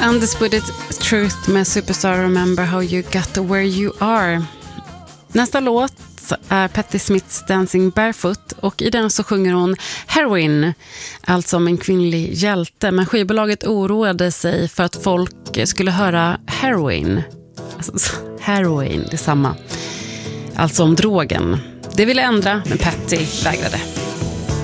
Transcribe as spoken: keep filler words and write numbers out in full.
Undisputed Truth med Superstar Remember How You Got Where You Are. Nästa låt är Patti Smiths Dancing Barefoot och i den så sjunger hon Heroin, alltså om en kvinnlig hjälte. Men skivbolaget oroade sig för att folk skulle höra heroin. Alltså, heroin, det är samma. Alltså om drogen. Det ville ändra, men Patti vägrade.